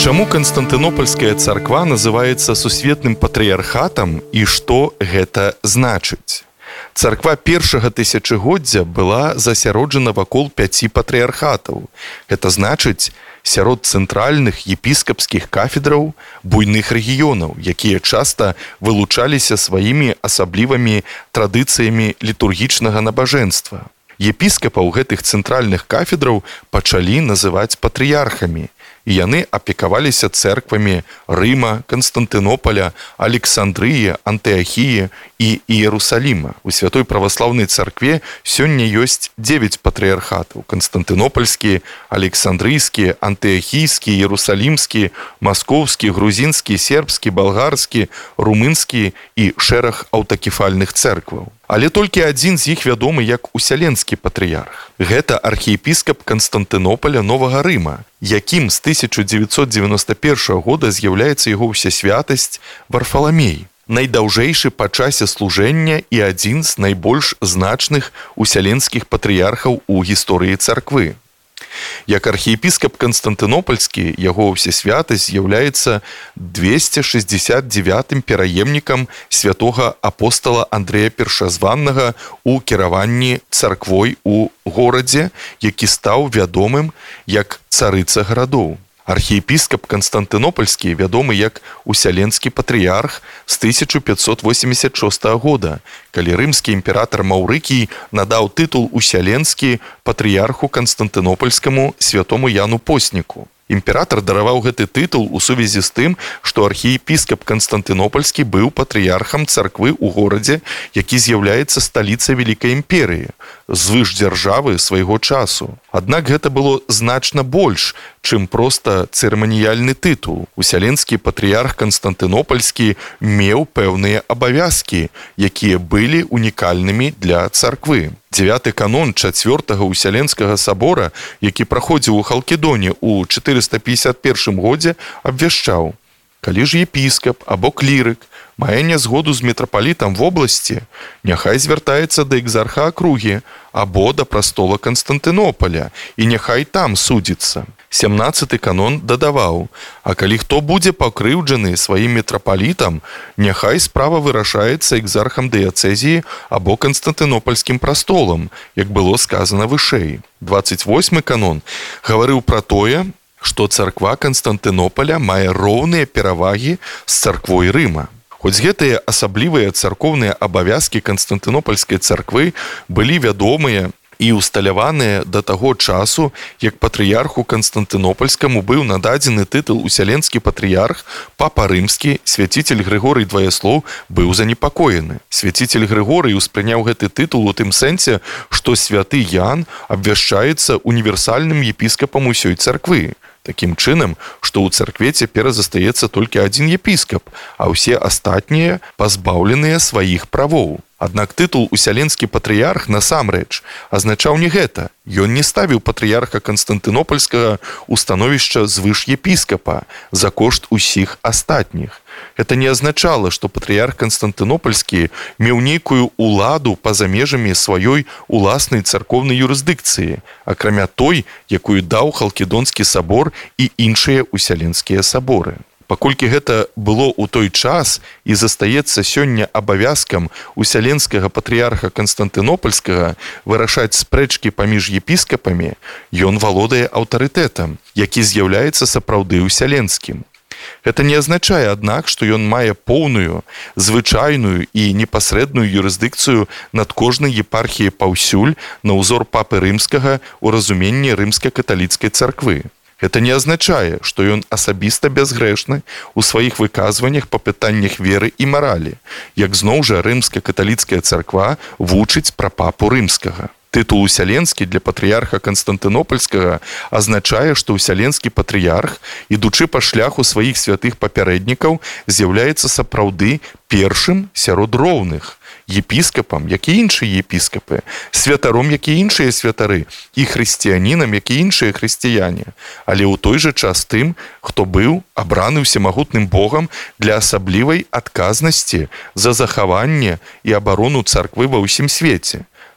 Чаму Канстантынопольская царква называецца сусветным патрыярхатам і што гэта значыць? Царква першага тысячагоддзя была засяроджана вакол 5 патрыярхатаў. Гэта значыць, сярод цэнтральных епіскапскіх кафедраў буйных рэгіёнаў, якія часта вылучаліся сваімі асаблівымі традыцыямі літургічнага набажэнства. Епіскапаў гэтых цэнтральных кафедраў пачалі называць патрыярхамі, і яны апекаваліся цэрквамі Рыма, Канстантынополя, Александрыі, Антыахіі і Іерусаліма. У святой праваслаўнай царкве сёння ёсць 9 патрыярхатаў: Канстантынопольскі, Александрыйскі, Антыахійскі, Іерусалімскі, Маскоўскі, Грузінскі, Сербскі, Балгарскі, Румынскі і шэраг аўтакефальных цэркваў. Але толькі адзін з іх вядомы як Усяленскі патрыярх. Гэта архіепіскап Канстантынополя Новага Рыма, якім з 1991 года з'яўляецца яго ўсясвятасць Варфаламей, найдаўжэйшы па часе служэння і адзін з найбольш значных усяленскіх патрыярхаў у гісторыі царквы. Як архіепіскап Канстантынопольскі, яго ўсясвятасць з'яўляецца 269-м пераемнікам святога апостала Андрэя Першазваннага у кіраванні царквой у горадзе, які стаў вядомым як царыца гарадоў. Архіепіскап Канстантынопольскі вядомы як Усяленскі патрыярх з 1586 года, калі рымскі імператар Маўрыкій надаў тытул Усяленскі патрыярху Канстантынопольскаму святому Яну Постніку. Імператар дараваў гэты тытул у сувязі з тым, што архіепіскап Канстантынопольскі быў патрыярхам царквы ў горадзе, які з'яўляецца сталіцай Вялікай імперыі, звышдзяржавы свайго часу. Аднак гэта было значна больш, чым проста цырыманіяльны тытул. Усяленскі патрыярх Канстантынопольскі меў пэўныя абавязкі, якія былі унікальнымі для царквы. 9-й канон 4-го Усяленскага сабора, які праходзіў у Халкідоне ў 451 годзе, абвяшчаў: калі ж епіскап або клірык мае нязгоду з мітрапалітам вобласці, няхай звяртаецца да экзарха акругі або да прастола Канстантынополя, і няхай там судзіцца. 17-й канон дадаваў: а калі хто будзе пакрыўджаны сваім мітрапалітам, няхай справа вырашаецца экзархам дыяцэзіі або Канстантынопольскім прастолам, як было сказана вышэй. 28-й канон гаварыў пра тое, што царква Канстантынополя мае роўныя перавагі з царквой Рыма. Хоць гэтыя асаблівыя царкоўныя абавязкі Канстантынопольскай царквы былі вядомыя і усталяваныя да таго часу, як патрыярху Канстантынопольскаму быў нададзены тытул Усяленскі патрыярх, папа рымскі, свяціцель Грыгорый Дваяслоў, быў занепакоены. Свяціцель Грыгорый успрыняў гэты тытул у тым сэнсе, што святы Ян абвяшчаецца універсальным епіскапам усёй царквы. Такім чынам, што ў царкве цяпер застаецца толькі адзін епіскап, а ўсе астатнія пазбаўленыя сваіх правоў. Аднак тытул Усяленскі патрыярх насамрэч азначаў не гэта. Ён не ставіў патрыярха Канстантынопольскага ў становішча звыш епіскапа за кошт усіх астатніх. Гэта не азначала, што патрыярх Канстантынопольскі меў нейкую ўладу па-за межамі сваёй уласнай царкоўнай юрысдыкцыі, акрамя той, якую даў Халкідонскі сабор і іншыя усяленскія саборы. Паколькі гэта было ў той час і застаецца сёння абавязкам усяленскага патрыярха Канстантынопольскага вырашаць спрэчкі паміж епіскапамі, ён валодае аўтарытэтам, які з'яўляецца сапраўды усяленскім. Гэта не азначае, аднак, што ён мае поўную, звычайную і непасрэдную юрысдыкцыю над кожнай епархіяй паўсюль на ўзор папы рымскага ў разуменні рымска-каталіцкай царквы. Гэта не азначае, што ён асабіста бязгрэшны ў сваіх выказваннях па пытаннях веры і маралі, як зноў жа рымска-каталіцкая царква вучыць пра папу рымскага. Тытул Усяленскі для патрыярха Канстантынопольскага азначае, што Усяленскі патрыярх, ідучы па шляху сваіх святых папярэднікаў, з'яўляецца сапраўды першым сярод роўных, епіскапам, як і іншыя епіскапы, святаром, як і іншыя святары, і хрысціянінам, як і іншыя хрысціяне, але ў той жа час тым, хто быў абраны ўсемагутным Богам для асаблівай адказнасці за захаванне і абарону царквы ва ўсім свеце.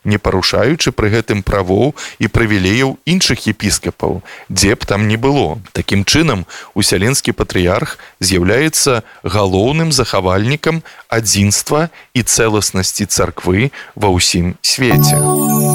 не парушаючы пры гэтым правоў і прывілеяў іншых епіскапаў, дзе б там не было. Такім чынам, Уселенскі патрыярх з'яўляецца галоўным захавальнікам адзінства і цэласнасці царквы ва ўсім свеце.